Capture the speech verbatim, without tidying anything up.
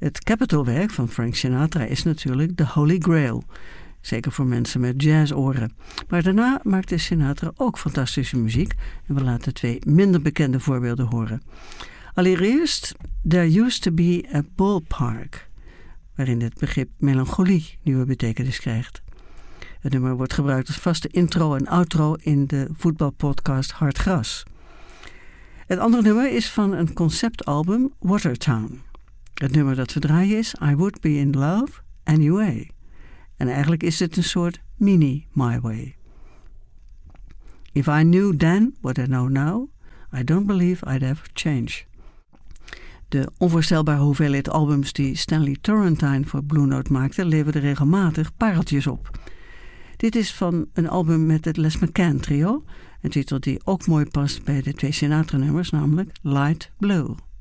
Het Capitol-werk van Frank Sinatra is natuurlijk de Holy Grail. Zeker voor mensen met jazzoren. Maar daarna maakte Sinatra ook fantastische muziek. En we laten twee minder bekende voorbeelden horen. Allereerst There Used to Be a Ballpark, waarin het begrip melancholie nieuwe betekenis krijgt. Het nummer wordt gebruikt als vaste intro en outro in de voetbalpodcast Hard Gras. Het andere nummer is van een conceptalbum Watertown. Het nummer dat we draaien is I Would Be in Love Anyway. En eigenlijk is het een soort mini My Way. If I knew then what I know now, I don't believe I'd ever change. De onvoorstelbare hoeveelheid albums die Stanley Turrentine voor Blue Note maakte, leverden regelmatig pareltjes op. Dit is van een album met het Les McCann trio, een titel die ook mooi past bij de twee Sinatra-nummers, namelijk Light Blue.